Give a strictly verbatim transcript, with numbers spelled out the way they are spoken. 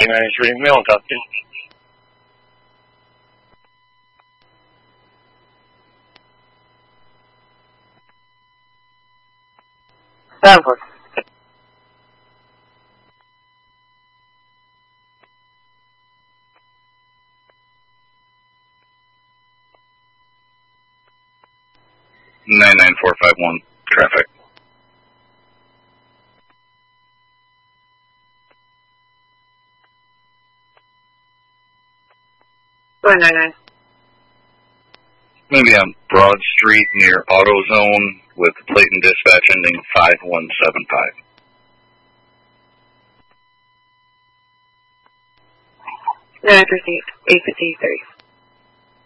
ninety-three, mail copy. Stanford. nine nine four five one, traffic. nine nine nine. Maybe on Broad Street near AutoZone with Clayton dispatch ending five one seven five. nine fifty-eight, eight fifty-three.